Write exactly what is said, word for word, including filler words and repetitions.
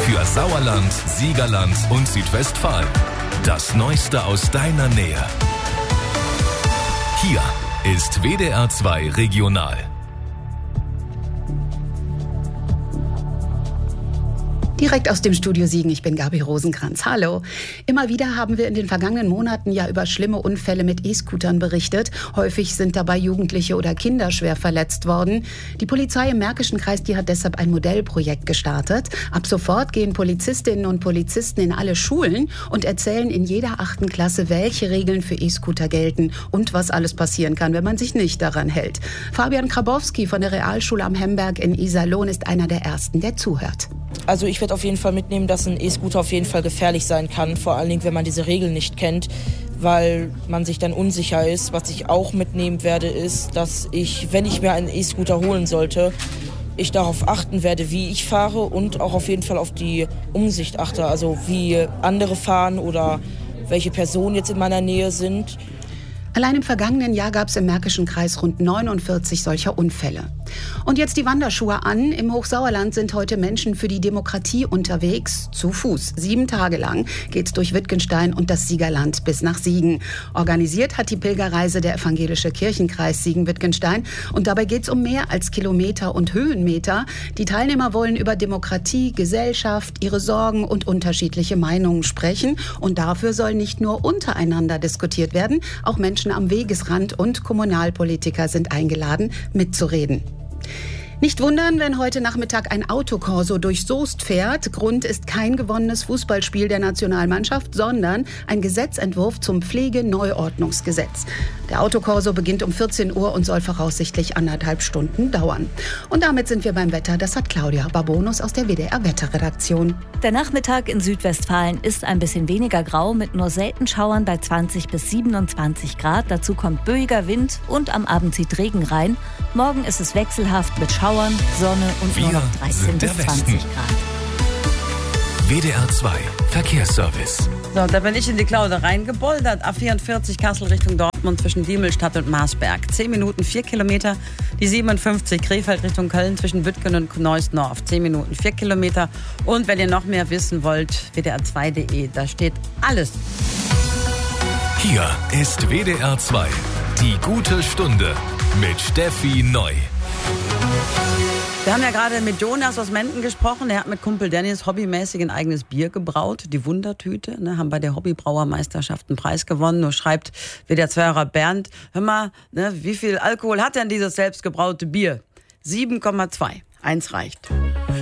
für Sauerland, Siegerland und Südwestfalen. Das Neueste aus deiner Nähe. Hier ist W D R zwei Regional. Direkt aus dem Studio Siegen, ich bin Gabi Rosenkranz. Hallo. Immer wieder haben wir in den vergangenen Monaten ja über schlimme Unfälle mit E-Scootern berichtet. Häufig sind dabei Jugendliche oder Kinder schwer verletzt worden. Die Polizei im Märkischen Kreis, die hat deshalb ein Modellprojekt gestartet. Ab sofort gehen Polizistinnen und Polizisten in alle Schulen und erzählen in jeder achten Klasse, welche Regeln für E-Scooter gelten und was alles passieren kann, wenn man sich nicht daran hält. Fabian Krabowski von der Realschule am Hemberg in Iserlohn ist einer der Ersten, der zuhört. Also ich werde auf jeden Fall mitnehmen, dass ein E-Scooter auf jeden Fall gefährlich sein kann, vor allen Dingen, wenn man diese Regeln nicht kennt, weil man sich dann unsicher ist. Was ich auch mitnehmen werde, ist, dass ich, wenn ich mir einen E-Scooter holen sollte, ich darauf achten werde, wie ich fahre und auch auf jeden Fall auf die Umsicht achte, also wie andere fahren oder welche Personen jetzt in meiner Nähe sind. Allein im vergangenen Jahr gab es im Märkischen Kreis rund neunundvierzig solcher Unfälle. Und jetzt die Wanderschuhe an. Im Hochsauerland sind heute Menschen für die Demokratie unterwegs, zu Fuß. Sieben Tage lang geht's durch Wittgenstein und das Siegerland bis nach Siegen. Organisiert hat die Pilgerreise der Evangelische Kirchenkreis Siegen-Wittgenstein. Und dabei geht's um mehr als Kilometer und Höhenmeter. Die Teilnehmer wollen über Demokratie, Gesellschaft, ihre Sorgen und unterschiedliche Meinungen sprechen. Und dafür soll nicht nur untereinander diskutiert werden, auch Menschen am Wegesrand und Kommunalpolitiker sind eingeladen, mitzureden. Nicht wundern, wenn heute Nachmittag ein Autokorso durch Soest fährt. Grund ist kein gewonnenes Fußballspiel der Nationalmannschaft, sondern ein Gesetzentwurf zum Pflegeneuordnungsgesetz. Der Autokorso beginnt um vierzehn Uhr und soll voraussichtlich anderthalb Stunden dauern. Und damit sind wir beim Wetter. Das hat Claudia Barbonus aus der W D R-Wetterredaktion. Der Nachmittag in Südwestfalen ist ein bisschen weniger grau mit nur selten Schauern bei zwanzig bis siebenundzwanzig Grad. Dazu kommt böiger Wind und am Abend zieht Regen rein. Morgen ist es wechselhaft mit Schauern, Sonne und Wir nur noch dreizehn bis zwanzig Grad. W D R zwei Verkehrsservice. So, da bin ich in die Klaude reingeboldert. A vierundvierzig Kassel Richtung Dortmund zwischen Diemelstadt und Marsberg. zehn Minuten, vier Kilometer. Die siebenundfünfzig Krefeld Richtung Köln zwischen Büttgen und Neuss-Norf. zehn Minuten, vier Kilometer. Und wenn ihr noch mehr wissen wollt, W D R zwei punkt de. Da steht alles. Hier ist W D R zwei. Die gute Stunde mit Steffi Neu. Wir haben ja gerade mit Jonas aus Menden gesprochen. Er hat mit Kumpel Dennis hobbymäßig ein eigenes Bier gebraut. Die Wundertüte. Ne, haben bei der Hobbybrauermeisterschaft einen Preis gewonnen. Nur schreibt W D R zwei-Hörer Bernd, hör mal, ne, wie viel Alkohol hat denn dieses selbstgebraute Bier? sieben Komma zwei. Eins reicht.